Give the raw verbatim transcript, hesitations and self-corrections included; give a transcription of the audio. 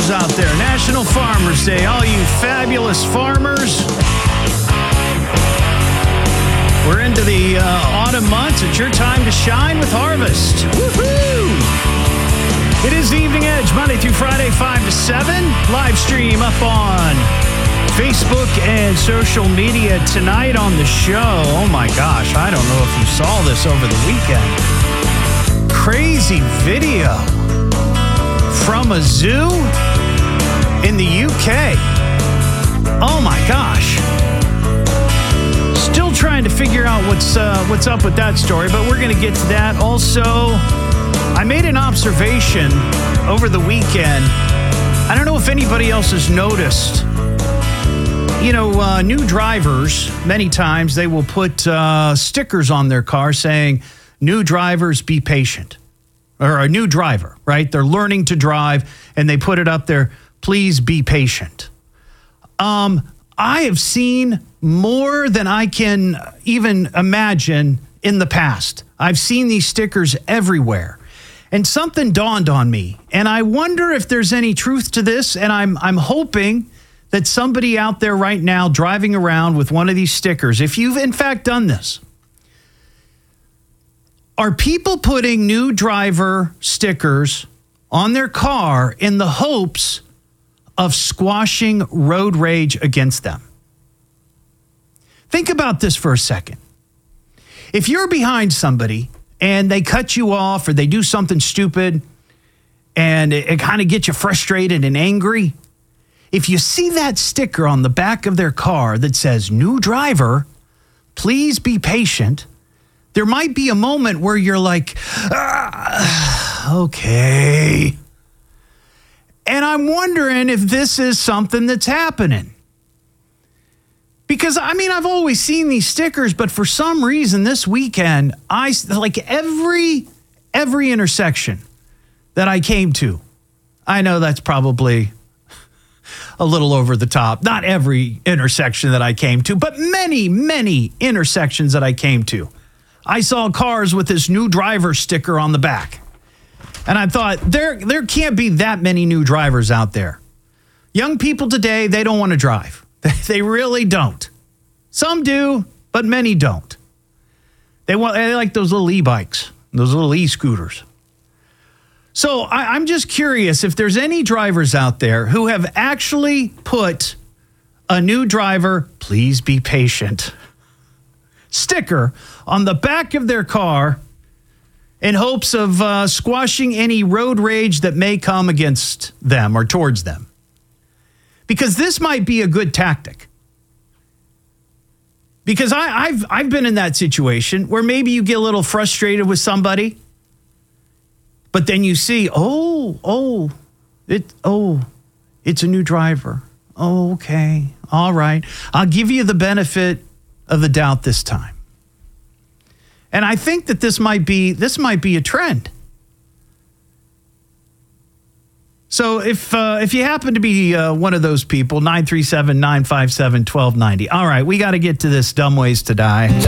farmers out there. National Farmers Day. All you fabulous farmers. We're into the uh, autumn months. It's your time to shine with harvest. Woohoo! It is the Evening Edge, Monday through Friday, five to seven. Live stream up on Facebook and social media tonight on the show. Oh my gosh, I don't know if you saw this over the weekend. Crazy video from a zoo in the U K. Oh my gosh. Still trying to figure out what's uh, what's up with that story, but we're going to get to that. Also, I made an observation over the weekend. I don't know if anybody else has noticed. You know, uh, new drivers, many times they will put uh, stickers on their car saying, new drivers, be patient. Or a new driver, right? They're learning to drive, and they put it up there, please be patient. Um, I have seen more than I can even imagine in the past. I've seen these stickers everywhere. And something dawned on me, and I wonder if there's any truth to this, and I'm I'm hoping that somebody out there right now driving around with one of these stickers, if you've in fact done this, are people putting new driver stickers on their car in the hopes of squashing road rage against them? Think about this for a second. If you're behind somebody and they cut you off or they do something stupid and it, it kind of gets you frustrated and angry, if you see that sticker on the back of their car that says, new driver, please be patient, there might be a moment where you're like, ah, okay. And I'm wondering if this is something that's happening. Because, I mean, I've always seen these stickers, but for some reason this weekend, I, like every, every intersection that I came to, I know that's probably a little over the top. Not every intersection that I came to, but many, many intersections that I came to. I saw cars with this new driver sticker on the back. And I thought, there, there can't be that many new drivers out there. Young people today, they don't want to drive. They really don't. Some do, but many don't. They want they like those little e-bikes, those little e-scooters. So I, I'm just curious if there's any drivers out there who have actually put a new driver, please be patient, sticker on the back of their car in hopes of uh, squashing any road rage that may come against them or towards them. Because this might be a good tactic. Because I, I've I've been in that situation where maybe you get a little frustrated with somebody, but then you see, oh, oh, it, oh, it's a new driver. Oh, okay, all right. I'll give you the benefit of the doubt this time. And I think that this might be this might be a trend. So if uh, if you happen to be uh, one of those people, nine three seven, nine five seven, one two nine zero. All right, we got to get to this dumb ways to die.